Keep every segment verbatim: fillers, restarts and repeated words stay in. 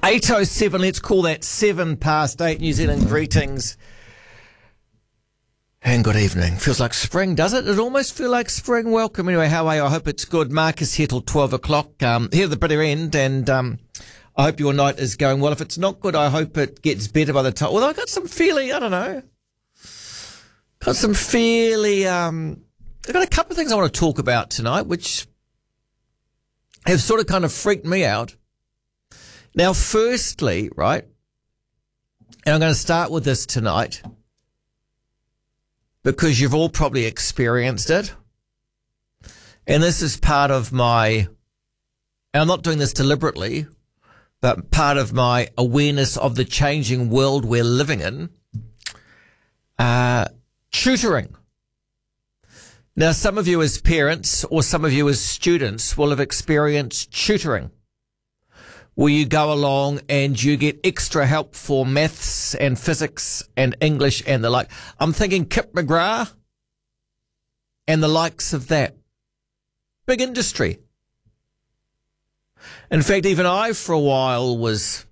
eight oh seven, let's call that seven past eight. New Zealand greetings. And good evening. Feels like spring, does it? It almost feels like spring. Welcome. Anyway, how are you? I hope it's good. Marcus here till twelve o'clock. Um, here at the bitter end, and um, I hope your night is going well. If it's not good, I hope it gets better by the time. Although I got some fairly, I don't know, got some fairly, um, I've got a couple of things I want to talk about tonight, which have sort of kind of freaked me out. Now, firstly, right, and I'm going to start with this tonight, because you've all probably experienced it. And this is part of my, and I'm not doing this deliberately, but part of my awareness of the changing world we're living in, uh, tutoring. Now, some of you as parents or some of you as students will have experienced tutoring, where you go along and you get extra help for maths and physics and English and the like. I'm thinking Kip McGrath and the likes of that. Big industry. In fact, even I for a while was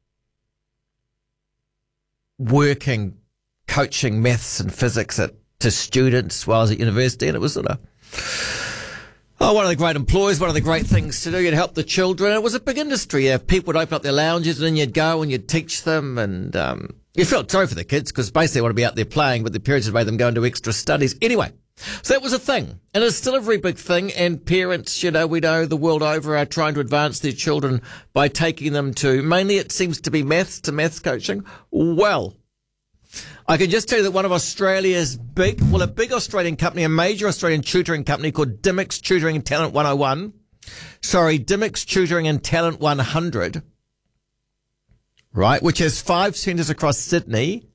working, coaching maths and physics at, to students while I was at university, and it was sort of Oh, one of the great employers, one of the great things to do. You'd help the children. It was a big industry. Yeah, people would open up their lounges and then you'd go and you'd teach them, and um, you felt sorry for the kids because basically they want to be out there playing, but the parents had made them go and do extra studies. Anyway, so that was a thing, and it's still a very big thing, and parents, you know, we know the world over are trying to advance their children by taking them to, mainly it seems to be maths, to maths coaching. Well, I can just tell you that one of Australia's big, well, a big Australian company, a major Australian tutoring company called Dymocks Tutoring and Talent one oh one, sorry, Dymocks Tutoring and Talent one hundred, right, which has five centres across Sydney,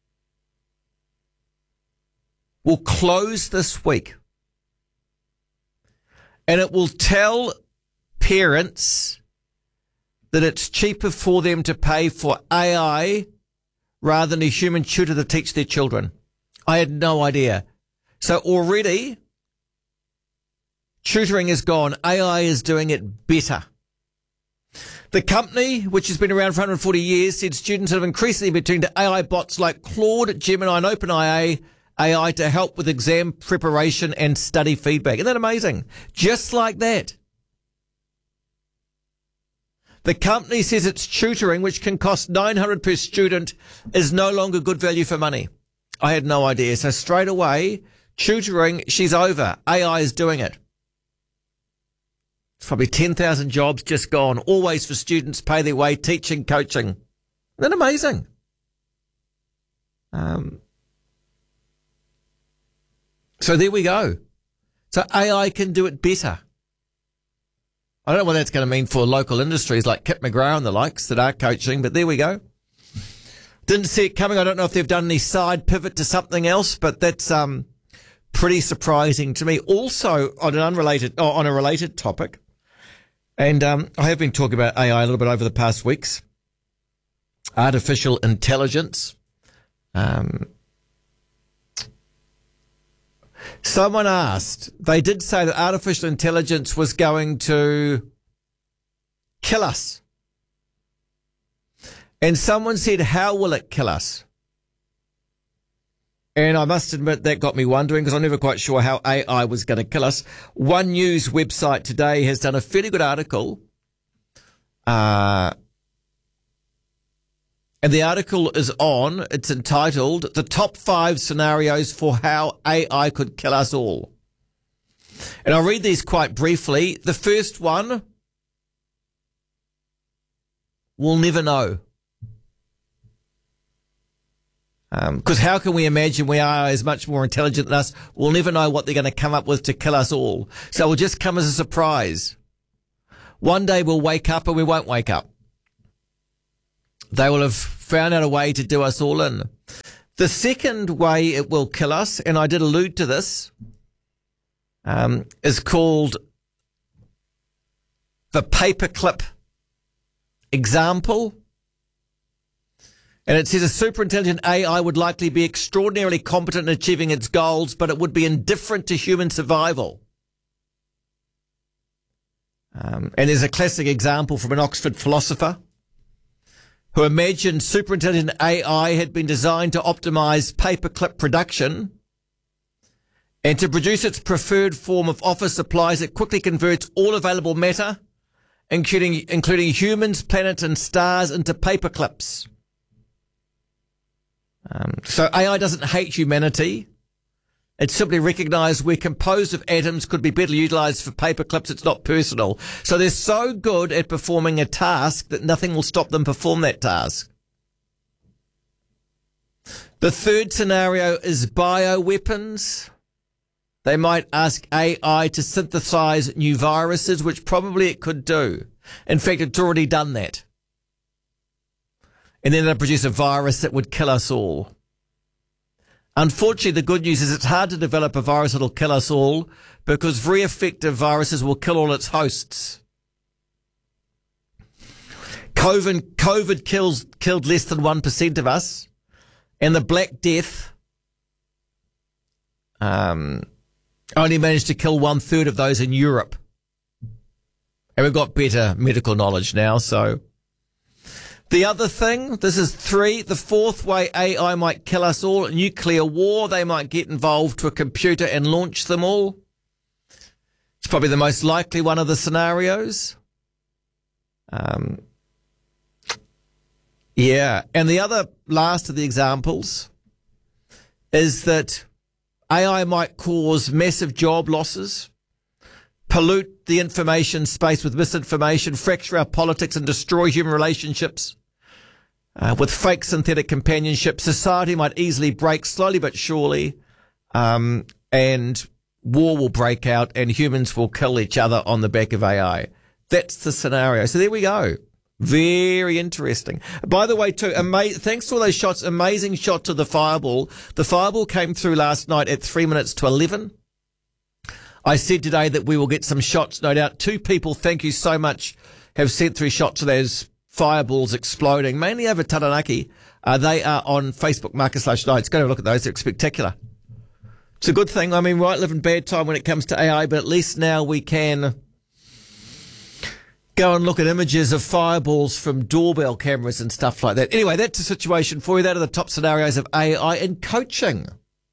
will close this week. And it will tell parents that it's cheaper for them to pay for A I rather than a human tutor to teach their children. I had no idea. So already, tutoring is gone. A I is doing it better. The company, which has been around for one hundred forty years, said students have increasingly been turning to A I bots like Claude, Gemini, and OpenAI A I to help with exam preparation and study feedback. Isn't that amazing? Just like that. The company says its tutoring, which can cost nine hundred dollars per student, is no longer good value for money. I had no idea. So straight away, tutoring, she's over. A I is doing it. It's probably ten thousand jobs just gone. Always for students, pay their way, teaching, coaching. Isn't that amazing? Um, so there we go. So A I can do it better. I don't know what that's going to mean for local industries like Kip McGrath and the likes that are coaching, but there we go. Didn't see it coming. I don't know if they've done any side pivot to something else, but that's um pretty surprising to me. Also, on an unrelated, oh, on a related topic, and um I have been talking about A I a little bit over the past weeks. Artificial intelligence. Um. Someone asked, they did say that artificial intelligence was going to kill us. And someone said, how will it kill us? And I must admit that got me wondering because I'm never quite sure how A I was going to kill us. One News website today has done a fairly good article. Uh, And the article is on, it's entitled, The Top Five Scenarios for How A I Could Kill Us All. And I'll read these quite briefly. The first one, we'll never know. Because um, how can we imagine we are as much more intelligent than us? We'll never know what they're going to come up with to kill us all. So it will just come as a surprise. One day we'll wake up and we won't wake up. They will have found out a way to do us all in. The second way it will kill us, and I did allude to this, um, is called the paperclip example. And it says a super intelligent A I would likely be extraordinarily competent in achieving its goals, but it would be indifferent to human survival. Um, and there's a classic example from an Oxford philosopher who imagined super intelligent A I had been designed to optimize paperclip production and to produce its preferred form of office supplies, it quickly converts all available matter, including including humans, planets, and stars, into paperclips. Um, so A I doesn't hate humanity. It simply recognised we're composed of atoms, could be better utilised for paperclips. It's not personal. So they're so good at performing a task that nothing will stop them perform that task. The third scenario is bioweapons. They might ask A I to synthesize new viruses, which probably it could do. In fact, it's already done that. And then they'll produce a virus that would kill us all. Unfortunately, the good news is it's hard to develop a virus that will kill us all because very effective viruses will kill all its hosts. COVID, COVID kills, killed less than one percent of us. And the Black Death um, only managed to kill one third of those in Europe. And we've got better medical knowledge now, so. The other thing, this is three, the fourth way A I might kill us all, nuclear war. They might get involved to a computer and launch them all. It's probably the most likely one of the scenarios. Um, yeah, and the other last of the examples is that A I might cause massive job losses, pollute the information space with misinformation, fracture our politics and destroy human relationships. Uh, with fake synthetic companionship, society might easily break slowly but surely, um, and war will break out and humans will kill each other on the back of A I. That's the scenario. So there we go. Very interesting. By the way, too, ama- thanks to all those shots, amazing shots of the fireball. The fireball came through last night at three minutes to eleven. I said today that we will get some shots, no doubt. Two people, thank you so much, have sent through shots of those fireballs exploding, mainly over Taranaki. Uh, they are on Facebook, Marcus slash Nights. Go and have a look at those. They're spectacular. It's a good thing. I mean, we might live in bad time when it comes to A I, but at least now we can go and look at images of fireballs from doorbell cameras and stuff like that. Anyway, that's the situation for you. That are the top scenarios of A I in coaching.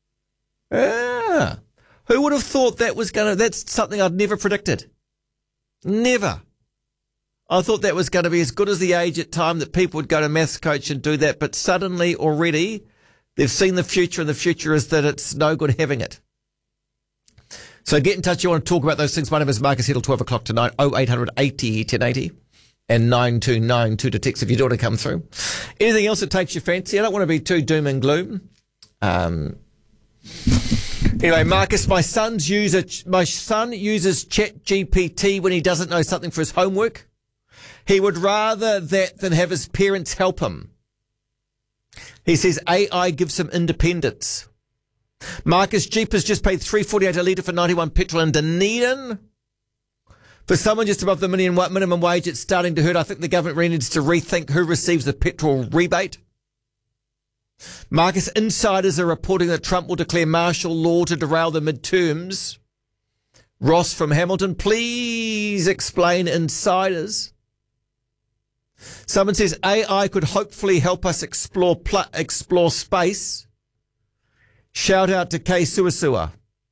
Yeah. Who would have thought that was going to, that's something I'd never predicted. Never. I thought that was going to be as good as the age at time that people would go to maths coach and do that, but suddenly already they've seen the future, and the future is that it's no good having it. So get in touch. You want to talk about those things. My name is Marcus Hill, twelve o'clock tonight, oh eight hundred eighty ten eighty and nine two nine two to text if you do want to come through. Anything else that takes your fancy? I don't want to be too doom and gloom. Um, anyway, Marcus, my son's user, my son uses ChatGPT when he doesn't know something for his homework. He would rather that than have his parents help him. He says A I gives him independence. Marcus, Jeep has just paid three forty-eight a litre for ninety-one petrol in Dunedin. For someone just above the minimum wage, it's starting to hurt. I think the government really needs to rethink who receives the petrol rebate. Marcus, insiders are reporting that Trump will declare martial law to derail the midterms. Ross from Hamilton, please explain insiders. Someone says A I could hopefully help us explore pl- explore space. Shout out to Kay Suasua.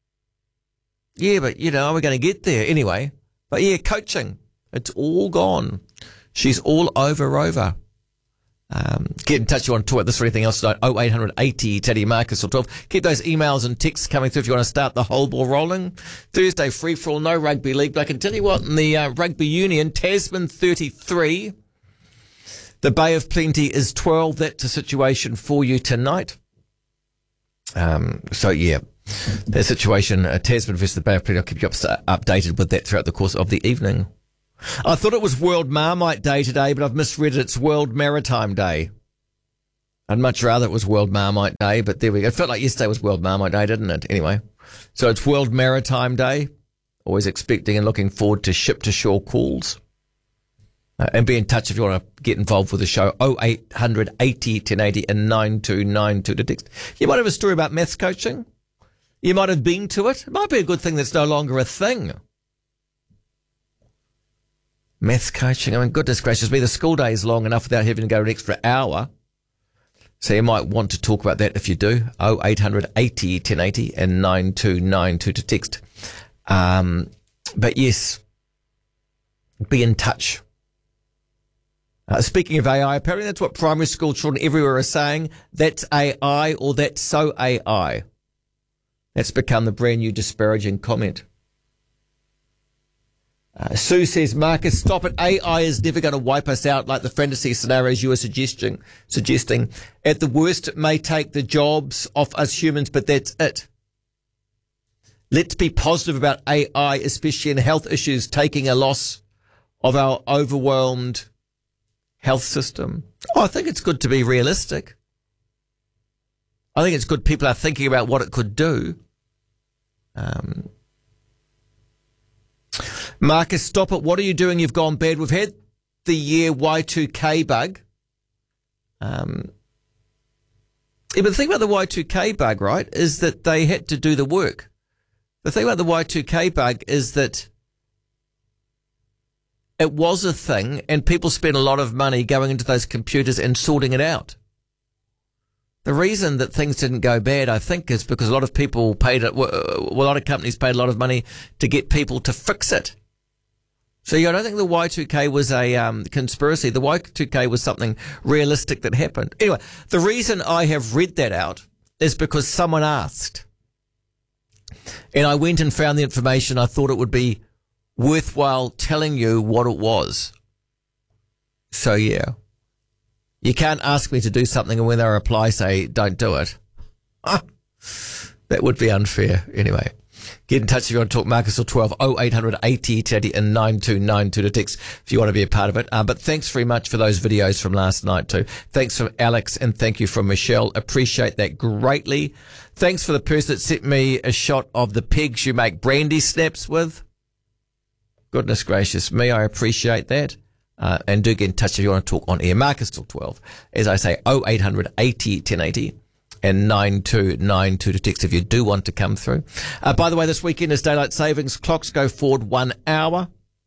Yeah, but, you know, we're going to get there anyway. But, yeah, coaching. It's all gone. She's all over Rover. Um, get in touch. You want to talk about this or anything else tonight. oh eight hundred eighty Teddy Marcus or twelve. Keep those emails and texts coming through if you want to start the whole ball rolling. Thursday, free for all, no rugby league. But I can tell you what, in the uh, rugby union, Tasman thirty-three. The Bay of Plenty is twelve. That's a situation for you tonight. Um, so, yeah, that situation, uh, Tasman versus the Bay of Plenty. I'll keep you up, updated with that throughout the course of the evening. I thought it was World Marmite Day today, but I've misread it. It's World Maritime Day. I'd much rather it was World Marmite Day, but there we go. It felt like yesterday was World Marmite Day, didn't it? Anyway, so it's World Maritime Day. Always expecting and looking forward to ship-to-shore calls. Uh, and be in touch if you want to get involved with the show. oh eight hundred eighty ten eighty and nine two nine two to text. You might have a story about maths coaching. You might have been to it. It might be a good thing that's no longer a thing. Maths coaching. I mean, goodness gracious me, the school day is long enough without having to go an extra hour. So you might want to talk about that if you do. oh eight hundred eighty ten eighty and nine two nine two to text. Um, but yes, be in touch. Uh, speaking of A I, apparently that's what primary school children everywhere are saying. That's A I or that's so A I. That's become the brand new disparaging comment. Uh, Sue says, Marcus, stop it. A I is never going to wipe us out like the fantasy scenarios you were suggesting. Suggesting. At the worst, it may take the jobs off us humans, but that's it. Let's be positive about A I, especially in health issues, taking a loss of our overwhelmed health system. Oh, I think it's good to be realistic. I think it's good people are thinking about what it could do. Um, Marcus, stop it. What are you doing? You've gone bad. We've had the year Y two K bug. Um, yeah, but the thing about the Y two K bug, right, is that they had to do the work. The thing about the Y two K bug is that it was a thing and people spent a lot of money going into those computers and sorting it out. The reason that things didn't go bad, I think, is because a lot of people paid it, well, a lot of companies paid a lot of money to get people to fix it. So yeah, I don't think the Y two K was a um, conspiracy. The Y two K was something realistic that happened. Anyway, the reason I have read that out is because someone asked. And I went and found the information. I thought it would be worthwhile telling you what it was. So yeah. You can't ask me to do something and when I reply say, don't do it. That would be unfair. Anyway, get in touch if you want to talk Marcus or twelve oh eight hundred eighty ten and nine two nine two to text if you want to be a part of it. Uh, but thanks very much for those videos from last night too. Thanks from Alex and thank you from Michelle. Appreciate that greatly. Thanks for the person that sent me a shot of the pigs you make brandy snaps with. Goodness gracious me, I appreciate that. Uh, and do get in touch if you want to talk on air. Marcus till twelve. As I say, oh eight hundred eighty ten eighty and nine two nine two to text if you do want to come through. Uh, by the way, this weekend is daylight savings. Clocks go forward one hour.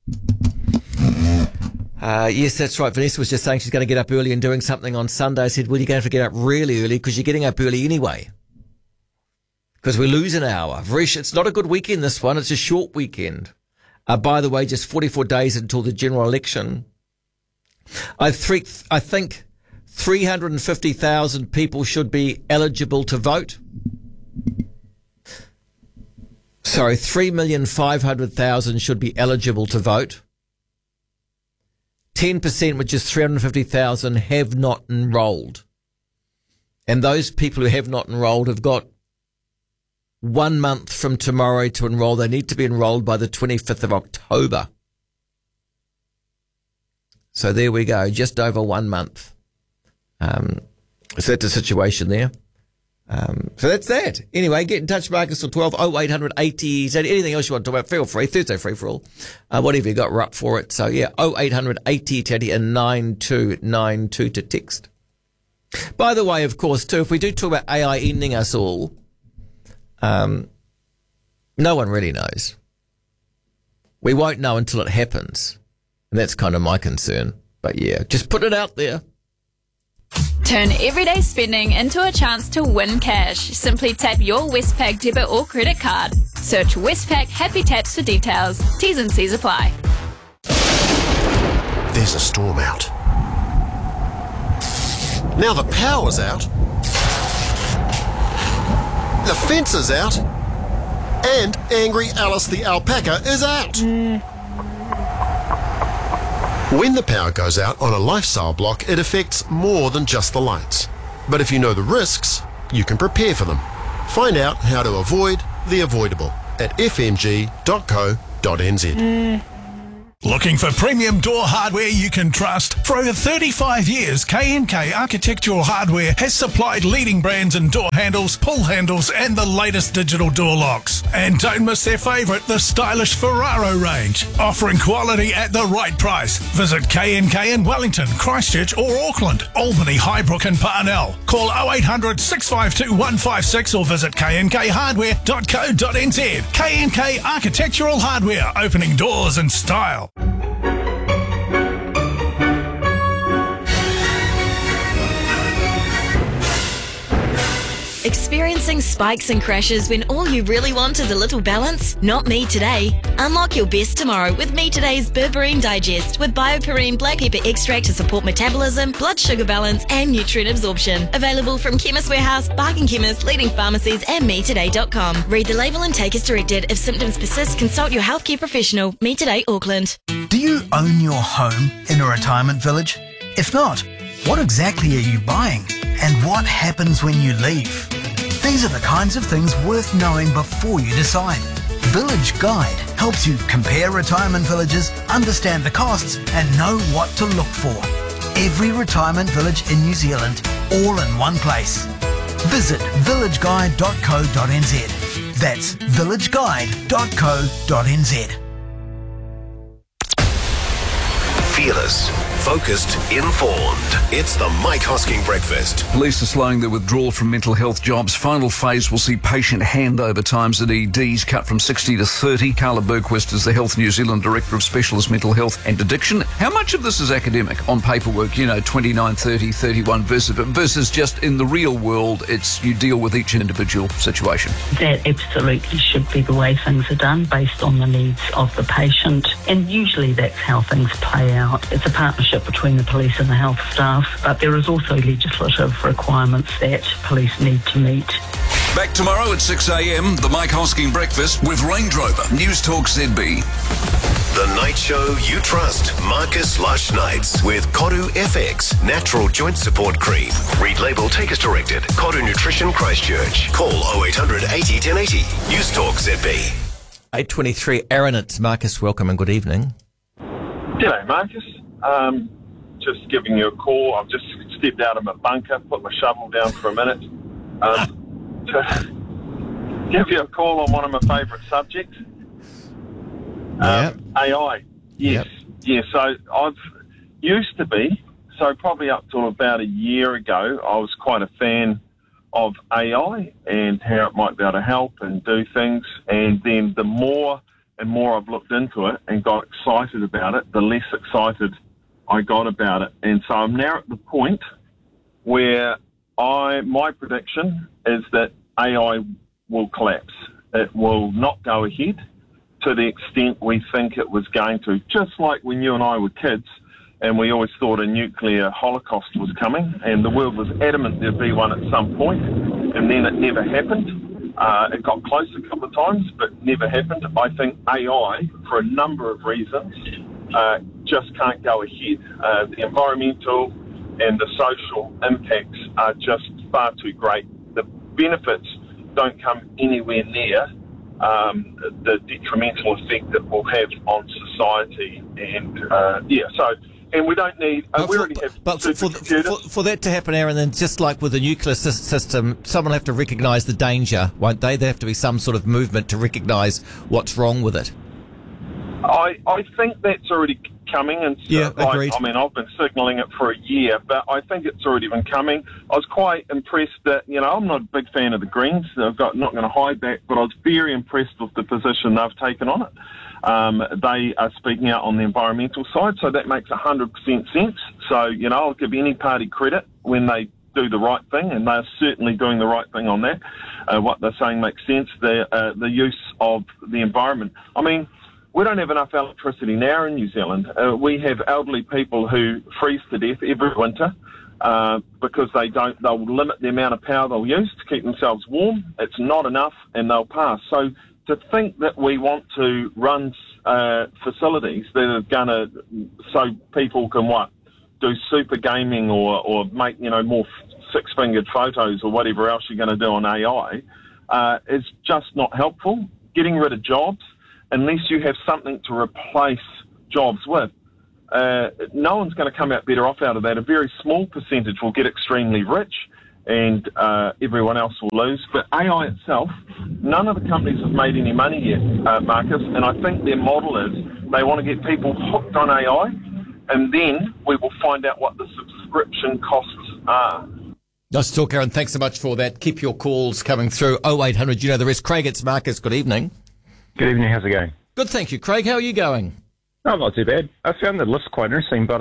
Uh, yes, that's right. Vanessa was just saying she's going to get up early and doing something on Sunday. I said, well, you're going to have to get up really early because you're getting up early anyway. Because we lose an hour. Vrish, it's not a good weekend, this one. It's a short weekend. Uh, by the way, just forty-four days until the general election. I, th- I think three hundred fifty thousand people should be eligible to vote. Sorry, three million five hundred thousand should be eligible to vote. ten percent, which is three hundred fifty thousand, have not enrolled. And those people who have not enrolled have got one month from tomorrow to enroll. They need to be enrolled by the twenty-fifth of October. So there we go, just over one month. Um, so that's the situation there. Um, so that's that. Anyway, get in touch, Marcus, till twelve oh eight hundred eighty. Anything else you want to talk about, feel free. Thursday free for all. Uh, whatever you got, we're up for it. So yeah, oh eight hundred eighty ten and nine two nine two to text. By the way, of course, too, if we do talk about A I ending us all, um, no one really knows. We won't know until it happens. And that's kind of my concern. But yeah, just put it out there. Turn everyday spending into a chance to win cash. Simply tap your Westpac debit or credit card. Search Westpac Happy Taps for details. T's and C's apply. There's a storm out. Now the power's out. The fence is out. And Angry Alice the alpaca is out. Mm. When the power goes out on a lifestyle block, it affects more than just the lights. But if you know the risks, you can prepare for them. Find out how to avoid the avoidable at f m g dot co dot n z. Mm. Looking for premium door hardware you can trust? For over thirty-five years, K and K Architectural Hardware has supplied leading brands in door handles, pull handles and the latest digital door locks. And don't miss their favourite, the stylish Ferraro range. Offering quality at the right price. Visit K and K in Wellington, Christchurch or Auckland, Albany, Highbrook and Parnell. Call oh eight hundred six five two one five six or visit k n k hardware dot co dot n z. K and K Architectural Hardware, opening doors in style. Experiencing spikes and crashes when all you really want is a little balance? Not Me Today. Unlock your best tomorrow with Me Today's Berberine Digest with BioPerine black pepper extract to support metabolism, blood sugar balance and nutrient absorption. Available from Chemist Warehouse, Bargain Chemist, leading pharmacies and me today dot com. Read the label and take as directed. If symptoms persist, consult your healthcare professional. Me Today Auckland. Do you own your home in a retirement village? If not, what exactly are you buying? And what happens when you leave? These are the kinds of things worth knowing before you decide. Village Guide helps you compare retirement villages, understand the costs, and know what to look for. Every retirement village in New Zealand, all in one place. Visit village guide dot co dot n z. That's village guide dot co dot n z. Fearless, focused, informed. It's the Mike Hosking Breakfast. Police are slowing their withdrawal from mental health jobs. Final phase will see patient handover times at E Ds cut from sixty to thirty. Carla Bergquist is the Health New Zealand Director of Specialist Mental Health and Addiction. How much of this is academic on paperwork, you know, twenty-nine, thirty, thirty-one versus, versus just in the real world, it's you deal with each individual situation? That absolutely should be the way things are done, based on the needs of the patient. And usually that's how things play out. It's a partnership between the police and the health staff, but there is also legislative requirements that police need to meet. Back tomorrow at six a.m, the Mike Hosking Breakfast with Range Rover, News Talk Z B. The night show you trust. Marcus Lush Nights with Koru F X Natural Joint Support Cream. Read label, take as directed. Koru Nutrition Christchurch. Call oh eight hundred eighty ten eighty. News Talk Z B. eight twenty-three, Aaron, it's Marcus. Welcome and good evening. G'day, Marcus. Um, just giving you a call. I've just stepped out of my bunker, put my shovel down for a minute. Um, to give you a call on one of my favourite subjects. Yeah. Um, A I. Yes. Yep. Yeah, so I've used to be, so probably up till about a year ago, I was quite a fan of A I and how it might be able to help and do things. And then the more and more I've looked into it and got excited about it, the less excited I got about it. And so I'm now at the point where I my prediction is that A I will collapse. It will not go ahead to the extent we think it was going to. Just like when you and I were kids and we always thought a nuclear holocaust was coming and the world was adamant there'd be one at some point, and then it never happened. Uh, it got close a couple of times, but never happened. I think A I, for a number of reasons, uh, just can't go ahead. Uh, the environmental and the social impacts are just far too great. The benefits don't come anywhere near um, the detrimental effect that will have on society. And, uh, yeah, so... And we don't need... Uh, But, we for, already have but for, for, supercomputers. for, for that to happen, Aaron, then just like with the nuclear sy- system, someone will have to recognise the danger, won't they? There have to be some sort of movement to recognise what's wrong with it. I, I think that's already coming. And so, Yeah, like, agreed. I mean, I've been signalling it for a year, but I think it's already been coming. I was quite impressed that, you know, I'm not a big fan of the Greens. I've got not going to hide that, but I was very impressed with the position they've taken on it. Um, they are speaking out on the environmental side, so that makes one hundred percent sense. So, you know, I'll give any party credit when they do the right thing, and they're certainly doing the right thing on that. Uh, what they're saying makes sense. The, uh, the use of the environment. I mean, we don't have enough electricity now in New Zealand. Uh, we have elderly people who freeze to death every winter uh, because they don't. They'll limit the amount of power they'll use to keep themselves warm. It's not enough, and they'll pass. So to think that we want to run uh, facilities that are going to, so people can what, do super gaming or, or make, you know, more six-fingered photos or whatever else you're going to do on A I, uh, is just not helpful. Getting rid of jobs, unless you have something to replace jobs with, uh, no one's going to come out better off out of that. A very small percentage will get extremely rich, and uh, everyone else will lose. But A I itself, none of the companies have made any money yet, uh, Marcus, and I think their model is they want to get people hooked on A I, and then we will find out what the subscription costs are. Nice to talk, Aaron. Thanks so much for that. Keep your calls coming through. oh eight hundred, you know the rest. Craig, it's Marcus. Good evening. Good evening. How's it going? Good, thank you. Craig, how are you going? Oh, not too bad. I found the list quite interesting, but I think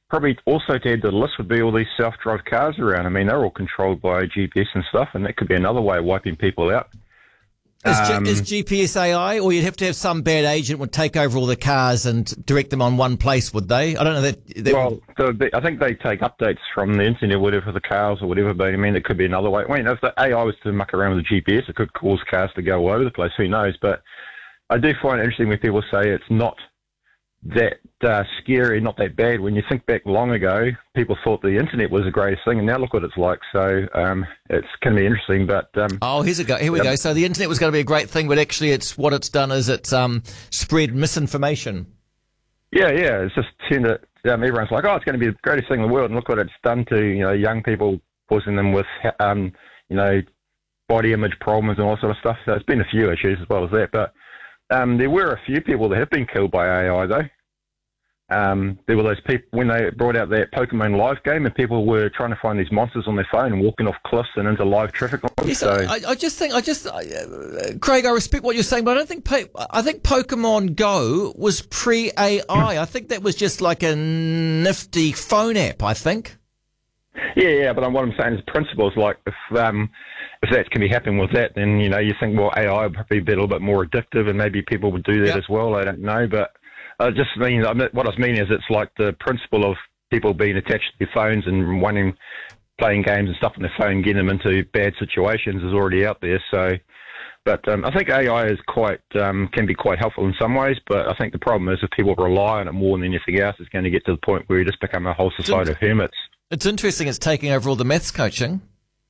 probably also to add to the list would be all these self-drive cars around. I mean, they're all controlled by G P S and stuff, and that could be another way of wiping people out. Is, G- Um, is G P S A I, or you'd have to have some bad agent would take over all the cars and direct them on one place, would they? I don't know that. that Well, the, the, I think they take updates from the internet, or whatever, for the cars or whatever. But I mean, it could be another way. I mean, if the A I was to muck around with the G P S, it could cause cars to go all over the place. Who knows? But I do find it interesting when people say it's not that uh, scary, not that bad. When you think back long ago, people thought the internet was the greatest thing, and now look what it's like. So um, it's going to be interesting. But um, oh, here's a go. Here we um, go. So the internet was going to be a great thing, but actually, it's what it's done is it's um, spread misinformation. Yeah, yeah. It's just tend to, um, everyone's like, oh, it's going to be the greatest thing in the world, and look what it's done to, you know, young people, causing them with, um, you know, body image problems and all that sort of stuff. So it's been a few issues as well as that. But um, there were a few people that have been killed by A I, though. Um, there were those people when they brought out that Pokemon Live game, and people were trying to find these monsters on their phone and walking off cliffs and into live traffic laws. Yes, So I, I just think I just uh, Craig, I respect what you're saying, but I don't think po- I think Pokemon Go was pre A I. I think that was just like a nifty phone app. I think. yeah, yeah. But what I'm saying is, principles like if um, if that can be happening with that, then you know you think, well, A I would probably be a little bit more addictive, and maybe people would do that Yep. as well. I don't know, but. I just mean, I mean, what I mean is it's like the principle of people being attached to their phones and wanting, playing games and stuff on their phone, getting them into bad situations is already out there. So, but um, I think A I is quite, um, can be quite helpful in some ways, but I think the problem is if people rely on it more than anything else, it's going to get to the point where you just become a whole society of hermits. It's interesting. It's taking over all the maths coaching.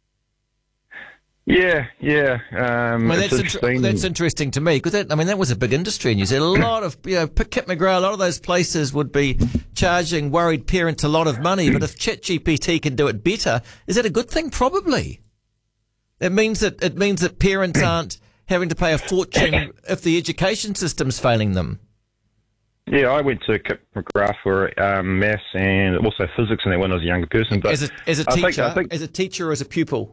Yeah, yeah. Um, I mean, it's that's, interesting. inter- that's interesting to me because that, I mean, that was a big industry in New Zealand. A lot of, you know, Kit McGrath, a lot of those places would be charging worried parents a lot of money. But if ChatGPT can do it better, is that a good thing? Probably. It means that it means that parents aren't having to pay a fortune if the education system's failing them. Yeah, I went to Kit McGrath for um, maths and also physics, and that when I was a younger person. But As a as a I teacher, think, I think as a teacher, or as a pupil.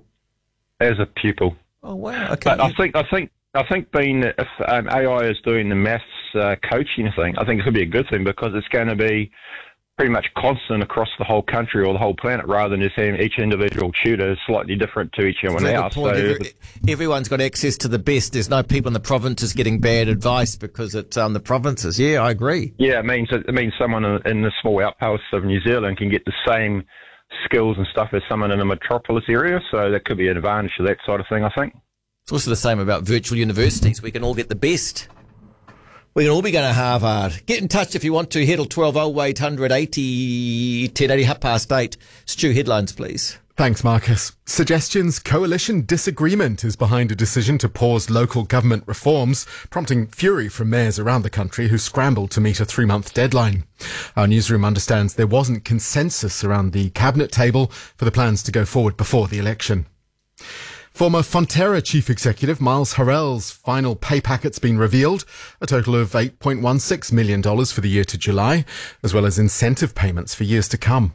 as a pupil. Oh wow! Okay. But I think I think I think being if um, A I is doing the maths uh, coaching thing, I think it could be a good thing because it's going to be pretty much constant across the whole country or the whole planet, rather than just having each individual tutor slightly different to each one Very good else. point. So Every, everyone's got access to the best. There's no people in the provinces getting bad advice because it's um, the provinces. Yeah, I agree. yeah, it means it means someone in, in the small outposts of New Zealand can get the same skills and stuff as someone in a metropolis area. So that could be an advantage to that sort of thing, I think. It's also the same about virtual universities. We can all get the best. We can all be going to Harvard. Get in touch if you want to. Heddle twelve oh eight hundred eighty ten eighty, half past eight. Stu, headlines, please. Thanks, Marcus. Suggestions coalition disagreement is behind a decision to pause local government reforms, prompting fury from mayors around the country who scrambled to meet a three-month deadline. Our newsroom understands there wasn't consensus around the cabinet table for the plans to go forward before the election. Former Fonterra Chief Executive Miles Hurrell's final pay packet's been revealed, a total of eight point one six million dollars for the year to July, as well as incentive payments for years to come.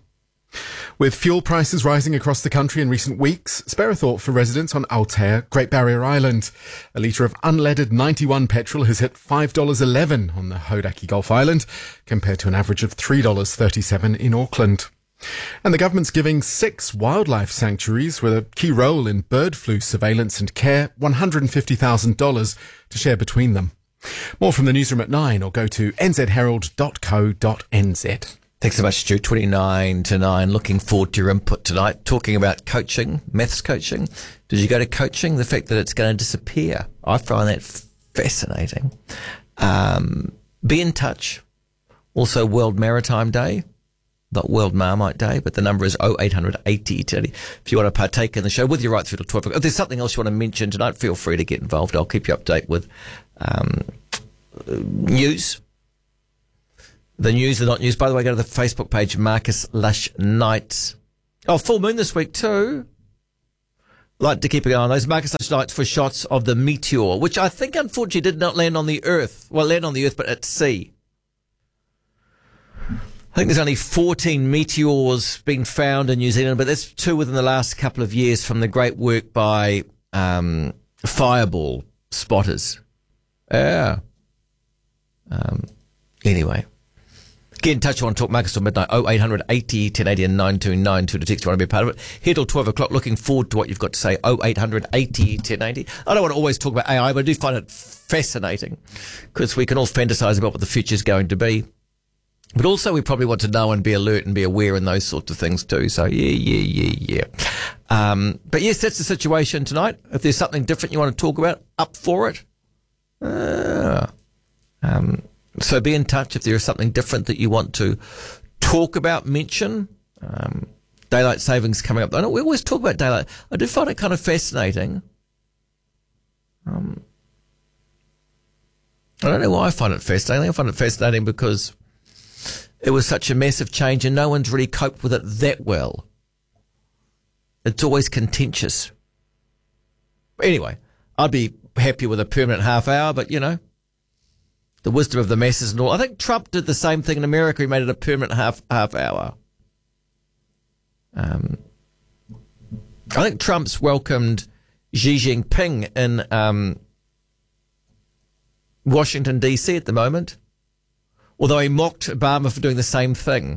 With fuel prices rising across the country in recent weeks, spare a thought for residents on Aotea, Great Barrier Island. A litre of unleaded ninety-one petrol has hit five dollars eleven on the Hauraki Gulf Island, compared to an average of three dollars thirty-seven in Auckland. And the government's giving six wildlife sanctuaries with a key role in bird flu surveillance and care one hundred fifty thousand dollars to share between them. More from the newsroom at nine or go to n z herald dot co dot n z. Thanks so much, Stu. twenty-nine to nine. Looking forward to your input tonight. Talking about coaching, maths coaching. Did you go to coaching? The fact that it's going to disappear. I find that fascinating. Um, be in touch. Also, World Maritime Day. Not World Marmite Day, but the number is oh eight hundred eighty thirty. If you want to partake in the show, with you right through to twelve. If there's something else you want to mention tonight, feel free to get involved. I'll keep you up to date with um, news. The news, the not news. By the way, go to the Facebook page, Marcus Lush Nights. Oh, full moon this week too. Like to keep an eye on those. Marcus Lush Nights for shots of the meteor, which I think unfortunately did not land on the Earth. Well, land on the Earth, but at sea. I think there's only fourteen meteors been found in New Zealand, but that's two within the last couple of years from the great work by um, Fireball spotters. Yeah. Um, anyway. Get in touch. I want to talk Marcus till midnight. oh eight hundred eighty ten eighty and nine two nine two to text. You want to be a part of it. Here till twelve o'clock. Looking forward to what you've got to say. oh eight hundred eighty ten eighty. I don't want to always talk about A I, but I do find it fascinating because we can all fantasize about what the future is going to be. But also we probably want to know and be alert and be aware and those sorts of things too. So yeah, yeah, yeah, yeah. Um, but yes, that's the situation tonight. If there's something different you want to talk about, up for it. Uh, um, So be in touch if there is something different that you want to talk about, mention. Um, daylight savings coming up. I know we always talk about daylight. I do find it kind of fascinating. Um, I don't know why I find it fascinating. I find it fascinating because it was such a massive change and no one's really coped with it that well. It's always contentious. Anyway, I'd be happy with a permanent half hour, but, you know, the wisdom of the masses and all. I think Trump did the same thing in America. He made it a permanent half half hour. Um, I think Trump's welcomed Xi Jinping in um, Washington, D C at the moment, although he mocked Obama for doing the same thing.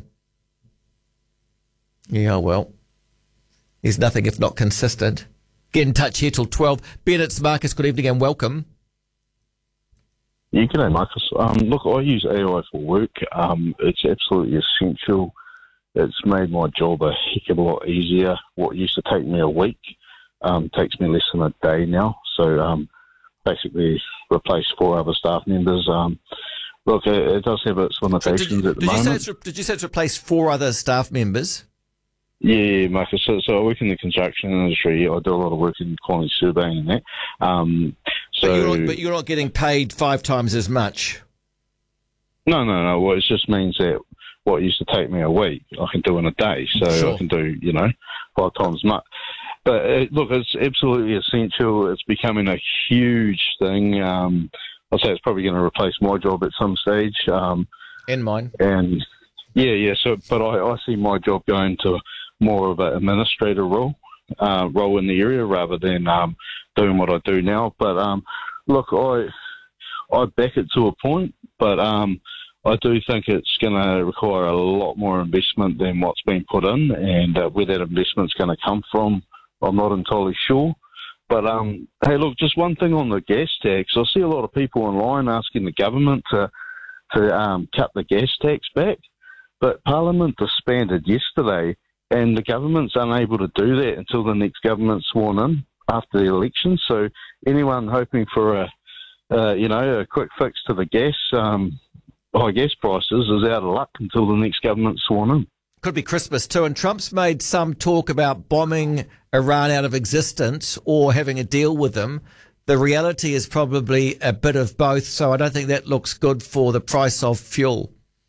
Yeah, well, he's nothing if not consistent. Get in touch here till twelve. Ben, it's Marcus. Good evening and welcome. Yeah, g'day, Marcus. Um, look, I use A I for work. Um, it's absolutely essential. It's made my job a heck of a lot easier. What used to take me a week um, takes me less than a day now. So um, basically replace four other staff members. Um, look, it, it does have its limitations so did, at the did moment. You say it's re- did you say it's replaced four other staff members? Yeah, Marcus. So, so I work in the construction industry. I do a lot of work in quality surveying and that. Um, so, but you're, not, but you're not getting paid five times as much. No, no, no. Well, it just means that what used to take me a week, I can do in a day. So Sure. I can do, you know, five times as much. But uh, look, it's absolutely essential. It's becoming a huge thing. Um, I'll say it's probably going to replace my job at some stage. Um, and mine. And yeah, yeah. So, but I, I see my job going to more of an administrator role, uh, role in the area rather than um, doing what I do now. But um, look, I I back it to a point, but um, I do think it's going to require a lot more investment than what's been put in, and uh, where that investment's going to come from, I'm not entirely sure. But um, hey, look, just one thing on the gas tax. I see a lot of people online asking the government to to um, cut the gas tax back, but Parliament disbanded yesterday. And the government's unable to do that until the next government's sworn in after the election. So anyone hoping for a, uh, you know, a quick fix to the gas, um, high gas prices is out of luck until the next government's sworn in. Could be Christmas too. And Trump's made some talk about bombing Iran out of existence or having a deal with them. The reality is probably a bit of both. So I don't think that looks good for the price of fuel.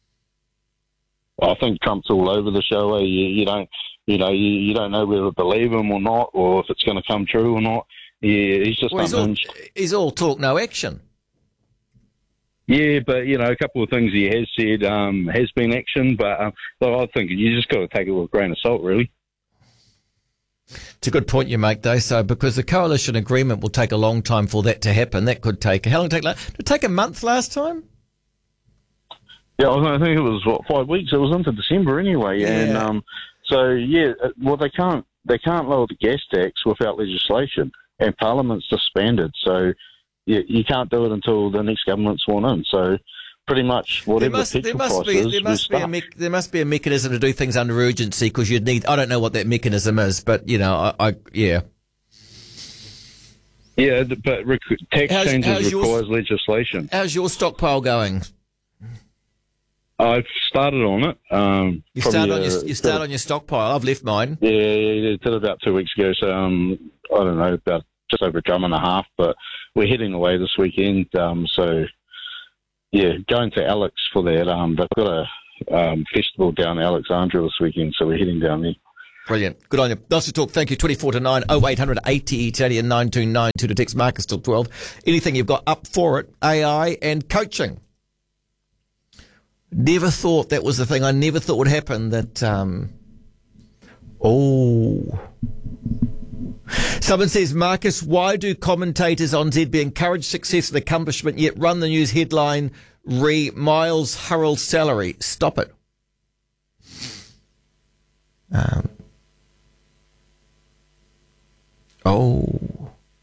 I think Trump's all over the show. You, you don't, you know, you, you don't know whether to believe him or not, or if it's going to come true or not. Yeah, he's just well, he's, all, unhinged. he's all talk, no action. Yeah, but you know, a couple of things he has said um, has been action, but um, so I think you just got to take it with a grain of salt, really. It's a good point you make, though. So, because the coalition agreement will take a long time for that to happen, that could take how long? Did it take? Did it take a month last time? Yeah, I think it was what five weeks. It was into December anyway, Yeah. and um, so yeah. Well, they can't they can't lower the gas tax without legislation, and Parliament's disbanded. So you, you can't do it until the next government's sworn in. So pretty much whatever There must, the there petrol must price be is, there we're must be a stuck. me- there must be a mechanism to do things under urgency because you'd need. I don't know what that mechanism is, but you know, I, I yeah. Yeah, but rec- tax How's- changes how's yours- requires legislation. How's your stockpile going? I've started on it. Um, You probably, start on uh, your you start on your stockpile. I've left mine. Yeah, yeah, yeah, did about two weeks ago. So um, I don't know, about just over a drum and a half. But we're heading away this weekend. Um, so yeah, going to Alex for that. Um, they've got a um, festival down in Alexandria this weekend, so we're heading down there. Brilliant. Good on you. Nice to talk. Thank you. twenty-four to nine, oh eight hundred eighty, eighty and nine two nine two to text Marcus till twelve. Anything you've got up for it, A I and coaching. Never thought that was the thing. I never thought would happen that, um, oh. Someone says, Marcus, why do commentators on Z B encourage success and accomplishment yet run the news headline, re Miles Hurrell's salary. Stop it. Um. Oh.